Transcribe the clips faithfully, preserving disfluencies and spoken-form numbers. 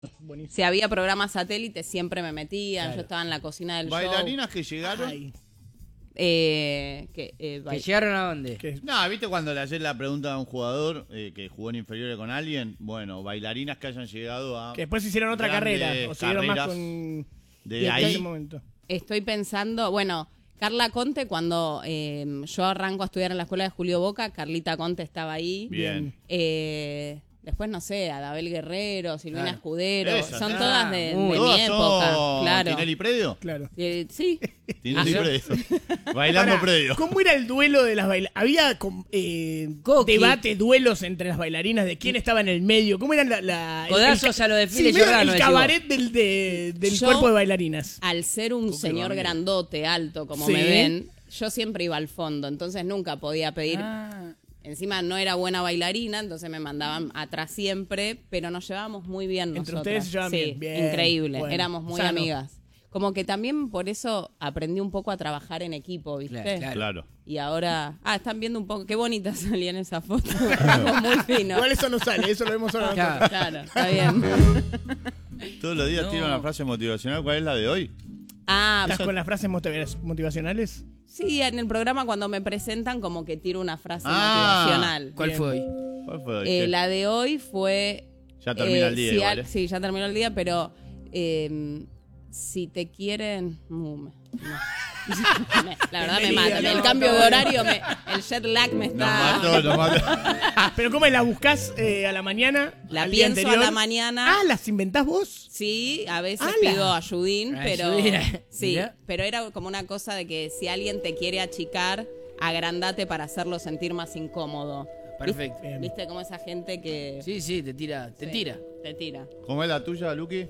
Buenísimo. Si había programas satélites, siempre me metían. Claro. Yo estaba en la cocina del ¿Bailarinas show. que llegaron? Ay, Eh, que, eh, ¿Que bail- llegaron a dónde? ¿qué? No, ¿viste cuando le haces la pregunta a un jugador eh, que jugó en inferiores con alguien? Bueno, bailarinas que hayan llegado a... Que después hicieron otra grandes era el duelo de las bailarinas? ¿Había eh, debate, duelos entre las bailarinas de quién estaba en el medio? ¿Cómo eran la, la Codazos el, a lo de Phil sí, Giordano, el decís cabaret del, de, del Yo- cuerpo de bailarinas? Al ser un Coque señor Ramírez. grandote, alto, como Sí. me ven, yo siempre iba al fondo, entonces nunca podía pedir. Ah. Encima no era buena bailarina, entonces me mandaban atrás siempre, pero nos llevábamos muy bien Entre nosotras. ustedes se llevaban Sí, bien. Bien, increíble, bueno, éramos muy sano. amigas. Como que también por eso aprendí un poco a trabajar en equipo, ¿viste? Claro, claro. Claro. Y ahora, ah, están viendo un poco, qué bonita salía en esa foto. Estamos muy finos. Igual eso no sale, eso lo vemos ahora. Claro. Claro, está bien. Todos los días No. tiran una frase motivacional. ¿Cuál es la de hoy? Ah, ¿Estás con las frases motiva- motivacionales? sí, en el programa cuando me presentan como que tiro una frase Ah, motivacional. ¿Cuál Bien. fue hoy? ¿Cuál fue hoy? Eh, che? la de hoy fue... Ya termina eh, el día si igual, al- ¿eh? Sí, ya terminó el día, pero eh, si te quieren... Uh, me- no. Me- la verdad me Bienvenida, mata. no, El cambio no. de horario, me- el jet lag me Nos está... mató, nos mató. Pero ¿cómo es? ¿La buscás eh, a la mañana? La al día pienso a anterior? la mañana. Ah, ¿las inventás vos? Sí, a veces ¡Hala! pido ayudín, pero Ayudín, sí, mirá. pero era como una cosa de que si alguien te quiere achicar, agrandate para hacerlo sentir más incómodo. Perfecto. ¿Viste, ¿Viste cómo esa gente que Sí, sí, te tira, te Sí, tira. te tira? ¿Cómo es la tuya, Luqui?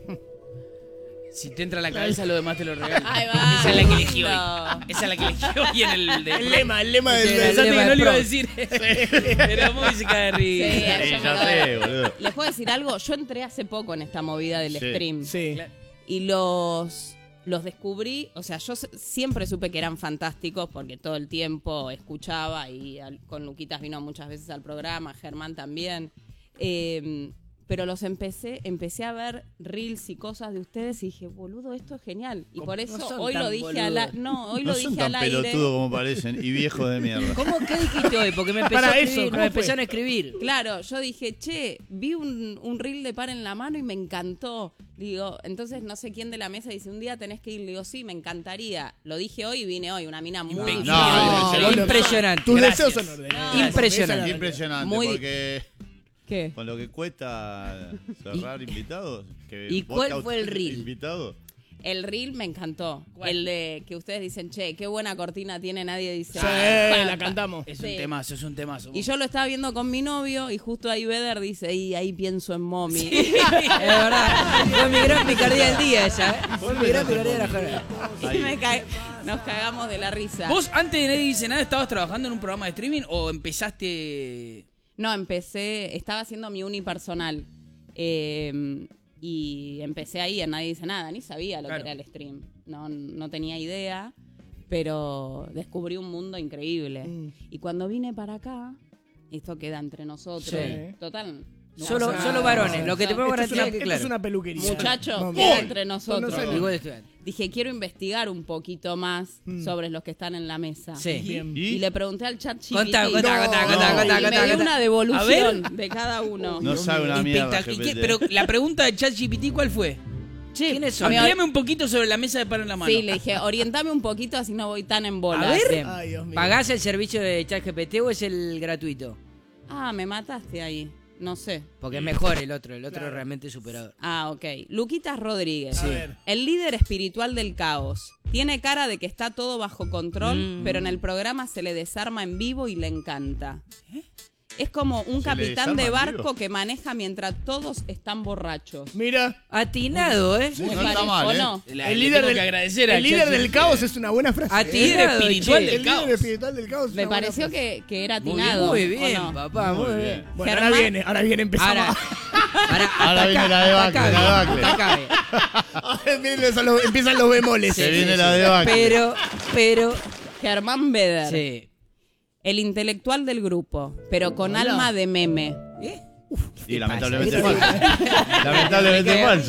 Si te entra a la cabeza, lo demás te lo regalo. Ahí va. Esa es la que elegí hoy. lindo. Esa es la que elegí hoy en el de. El lema, el lema del... Ese era el del- lema del- que no le iba a pro. decir. Pero muy se cae de Sí, risa. Sí, yo me ya lo- sé, boludo. Les puedo decir algo, yo entré hace poco en esta movida del Sí. stream Sí. Claro. y los los descubrí, o sea, yo se- siempre supe que eran fantásticos porque todo el tiempo escuchaba y al- con Luquitas vino muchas veces al programa, Germán también. Eh, pero los empecé, empecé a ver reels y cosas de ustedes y dije, boludo, esto es genial. Y por eso son hoy tan lo dije boludos. al aire. No, hoy No lo son dije tan al aire. pelotudos como parecen y viejos de mierda. ¿Cómo? ¿Qué dijiste hoy? Porque me empezó Para a eso, escribir, ¿cómo me fue? empezaron a escribir. Claro, yo dije, che, vi un, un reel de Par en la mano y me encantó. Digo, entonces no sé quién de la mesa dice, un día tenés que ir. Le digo, sí, me encantaría. Lo dije hoy y vine hoy, una mina muy No, difícil. impresionante. Impresionante. Tus Gracias. deseos son ordenados. No, Impresionante. Impresionante, Muy- porque ¿Qué? con lo que cuesta cerrar invitados. Que ¿Y vos cuál caut- fue el reel? Invitado. El reel me encantó. El de que ustedes dicen, che, qué buena cortina tiene, nadie dice. Sí, "Ah, la pa, pa". cantamos. Es Sí. un temazo, es un temazo. Y yo lo estaba viendo con mi novio y justo ahí Beder dice, y ahí pienso en Mommy. Es verdad. Fue mi gran picardía del día esa, ¿eh? Fue mi gran picardía de la jornada. y me ca- nos cagamos de la risa. ¿Vos antes de Nadie Dice Nada estabas trabajando en un programa de streaming o empezaste...? No, empecé, estaba haciendo mi unipersonal. Eh, y empecé ahí, en Nadie Dice Nada, ni sabía lo Claro. que era el stream. No, no tenía idea, pero descubrí un mundo increíble. Mm. Y cuando vine para acá, esto queda entre nosotros. Sí. Total. no Solo, pasa solo nada. varones, lo que te No. puedo Esto es, una, garantizar es que esto claro. es una peluquería. Muchacho, No, queda no. entre nosotros. No, no sé. Igual estudiante. Dije, quiero investigar un poquito más Mm. sobre los que están en la mesa. Sí. Bien. Y ¿Y? le pregunté al chat G P T. Contá, contá, No. contá, No. contá, y contá, me contá, dio contá. una A devolución ver. de cada uno. No sabe una mierda. Espectac- ¿y G P qué? T. Pero la pregunta de ChatGPT, ¿cuál fue? Che, ¿Quiénes son? me- Amplíame un poquito sobre la mesa de Paro en la mano. Sí, le dije, orientame un poquito así no voy tan en bola. A ver. Bien. Ay, Dios mío. ¿Pagás el servicio de ChatGPT o es el gratuito? Ah, me mataste ahí. No sé. Porque es mejor el otro, el otro Claro. es realmente superador. Ah, ok. Luquitas Rodríguez. A ver. El líder espiritual del caos. Tiene cara de que está todo bajo control, Mm. pero en el programa se le desarma en vivo y le encanta. Es como un ¿Se le capitán de desarma en barco vivo? que maneja mientras todos están borrachos. Mira, Atinado, ¿eh? Sí, ¿Me no está parece mal, o ¿eh? no? La- el le líder, tengo del, que agradecer el al líder ChatGPT. del caos es una buena frase. A ¿eh? ti líder El espiritual líder del caos. espiritual del caos. es Me una buena pareció frase. que, que era Muy bien, atinado. muy ¿o bien, no? papá, muy, Muy bien. bien. Bueno, Germán- ahora viene, ahora viene, empezamos. Ahora, ahora, Ahora viene la debacle, ataca, la debacle. ataca, eh. Ahora vienen los- los- empiezan los bemoles. Se viene la debacle. Pero, pero, Germán Beder. sí. El intelectual del grupo, pero con Hola. alma de meme. ¿Eh? Y ¿qué lamentablemente pasa? falso. Lamentablemente falso.